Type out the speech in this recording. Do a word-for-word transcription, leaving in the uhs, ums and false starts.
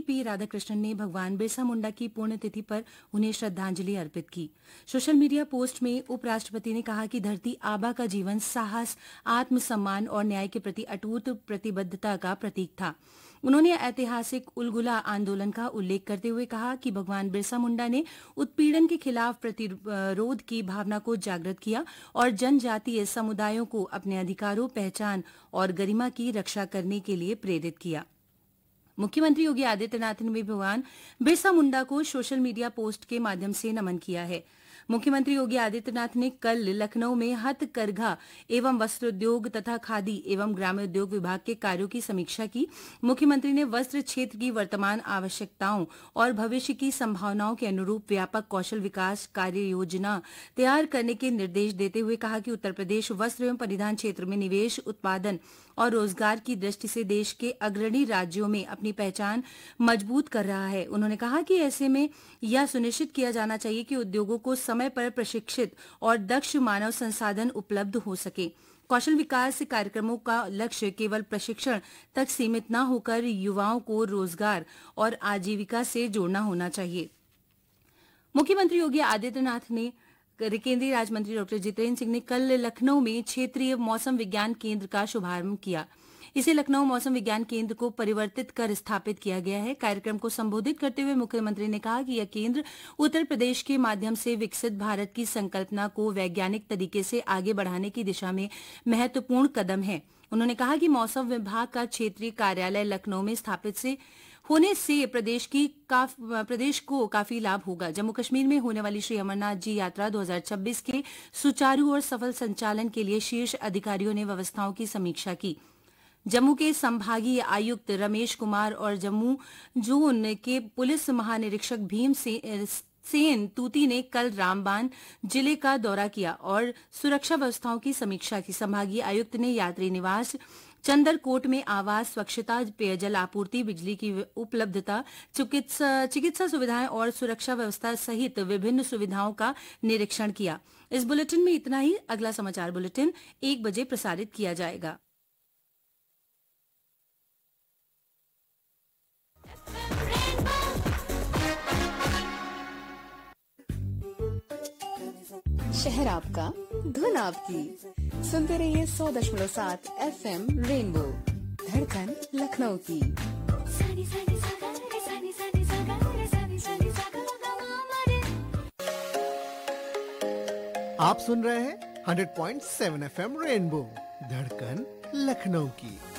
CP Radhakrishnan ने भगवान बिरसा मुंडा की पुण्यतिथि पर उन्हें श्रद्धांजलि अर्पित की। सोशल मीडिया पोस्ट में उपराष्ट्रपति ने कहा कि धरती आबा का जीवन साहस, आत्मसम्मान और न्याय के प्रति अटूट प्रतिबद्धता का प्रतीक था। उन्होंने ऐतिहासिक उलगुला आंदोलन का उल्लेख करते हुए कहा कि भगवान बिरसा मुंडा ने उत्पीड़न के खिलाफ प्रतिरोध की भावना को जागृत किया और जनजातीय समुदायों को अपने अधिकारों, पहचान और गरिमा की रक्षा करने के लिए प्रेरित किया। मुख्यमंत्री योगी आदित्यनाथ ने भी भगवान बिरसा मुंडा को सोशल मीडिया पोस्ट के माध्यम से नमन किया है। मुख्यमंत्री योगी आदित्यनाथ ने कल लखनऊ में हथकरघा एवं वस्त्रोद्योग तथा खादी एवं ग्रामोद्योग विभाग के कार्यों की समीक्षा की। मुख्यमंत्री ने वस्त्र क्षेत्र की वर्तमान आवश्यकताओं और भविष्य की संभावनाओं के अनुरूप व्यापक कौशल विकास कार्य योजना तैयार करने के निर्देश देते हुए कहा कि उत्तर प्रदेश वस्त्र एवं परिधान क्षेत्र में निवेश, उत्पादन और रोजगार की दृष्टि से देश के अग्रणी राज्यों में अपनी पहचान मजबूत कर रहा है। उन्होंने कहा कि ऐसे में यह सुनिश्चित किया जाना चाहिए कि उद्योगों को समय पर प्रशिक्षित और दक्ष मानव संसाधन उपलब्ध हो सके। कौशल विकास कार्यक्रमों का लक्ष्य केवल प्रशिक्षण तक सीमित न होकर युवाओं को रोजगार और आजीविका से जोड़ना होना चाहिए। मुख्यमंत्री योगी आदित्यनाथ ने केंद्रीय राज्य मंत्री डॉक्टर जितेंद्र सिंह ने कल लखनऊ में क्षेत्रीय मौसम विज्ञान केंद्र का शुभारंभ किया। इसे लखनऊ मौसम विज्ञान केंद्र को परिवर्तित कर स्थापित किया गया है। कार्यक्रम को संबोधित करते हुए मुख्यमंत्री ने कहा कि यह केंद्र उत्तर प्रदेश के माध्यम से विकसित भारत की संकल्पना को वैज्ञानिक तरीके से आगे बढ़ाने की दिशा में महत्वपूर्ण कदम है। उन्होंने कहा कि मौसम विभाग का क्षेत्रीय कार्यालय लखनऊ में स्थापित से होने से प्रदेश की काफ, प्रदेश को काफी लाभ होगा। जम्मू कश्मीर में होने वाली श्री अमरनाथ जी यात्रा दो हज़ार छब्बीस के सुचारू और सफल संचालन के लिए शीर्ष अधिकारियों ने व्यवस्थाओं की समीक्षा की। जम्मू के संभागीय आयुक्त रमेश कुमार और जम्मू जोन के पुलिस महानिरीक्षक भीम से सेन तूती ने कल रामबान जिले का दौरा किया और सुरक्षा व्यवस्थाओं की समीक्षा की। संभागीय आयुक्त ने यात्री निवास, चंदरकोट में आवास, स्वच्छता, पेयजल आपूर्ति, बिजली की उपलब्धता, चिकित्सा चिकित्सा सुविधाएं और सुरक्षा व्यवस्था सहित विभिन्न सुविधाओं का निरीक्षण किया। इस बुलेटिन में इतना ही। अगला समाचार बुलेटिन एक बजे प्रसारित किया जाएगा। शहर आपका, धुन आपकी। सुनते रहिए सौ दशमलव सात एफ एम रेनबो, धड़कन लखनऊ की। आप सुन रहे हैं hundred point seven F M rainbow, धड़कन लखनऊ की।